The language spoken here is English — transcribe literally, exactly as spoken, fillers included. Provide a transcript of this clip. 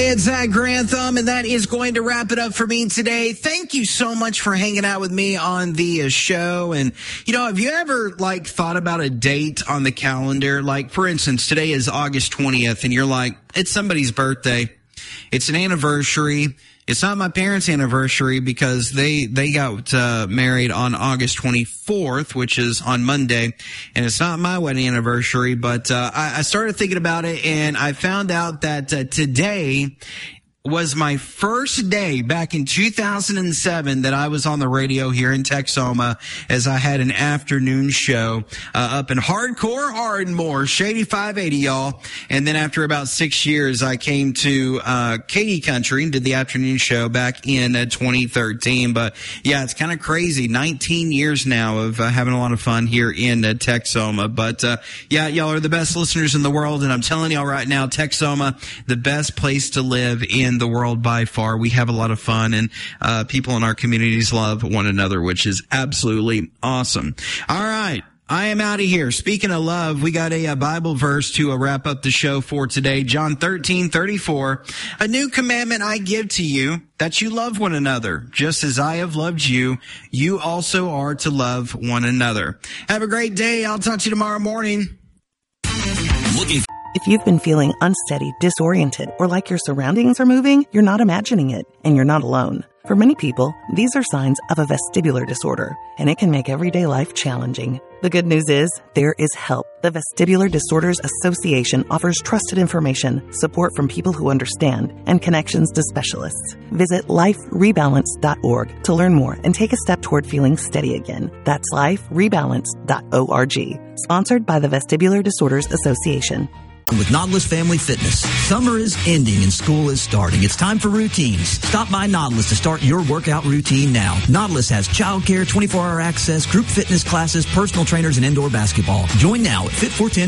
It's Zach Grantham, and that is going to wrap it up for me today. Thank you so much for hanging out with me on the uh, show. And, you know, have you ever, like, thought about a date on the calendar? Like, for instance, today is August twentieth, and you're like, it's somebody's birthday. It's an anniversary. It's not my parents' anniversary because they, they got uh, married on August twenty-fourth, which is on Monday. And it's not my wedding anniversary, but uh, I, I started thinking about it, and I found out that uh, today was my first day back in two thousand seven that I was on the radio here in Texoma, as I had an afternoon show uh, up in hardcore Ardmore, Shady five eighty, y'all. And then after about six years, I came to uh Katy Country and did the afternoon show back in uh, twenty thirteen. But yeah, it's kind of crazy. nineteen years now of uh, having a lot of fun here in uh, Texoma. But uh yeah, y'all are the best listeners in the world, and I'm telling y'all right now, Texoma, the best place to live in the world by far. We have a lot of fun, and uh people in our communities love one another, which is absolutely awesome. All right, I am out of here. Speaking of love, we got a, a Bible verse to uh, wrap up the show for today. John thirteen thirty-four. A new commandment I give to you, that you love one another. Just as I have loved you, you also are to love one another. Have a great day. I'll talk to you tomorrow morning. Looking If you've been feeling unsteady, disoriented, or like your surroundings are moving, you're not imagining it, and you're not alone. For many people, these are signs of a vestibular disorder, and it can make everyday life challenging. The good news is, there is help. The Vestibular Disorders Association offers trusted information, support from people who understand, and connections to specialists. Visit life rebalance dot org to learn more and take a step toward feeling steady again. That's life rebalance dot org. Sponsored by the Vestibular Disorders Association. With Nautilus Family Fitness, summer is ending and school is starting. It's time for routines. Stop by Nautilus to start your workout routine now. Nautilus has childcare, twenty-four hour access, group fitness classes, personal trainers, and indoor basketball. Join now at Fit four ten.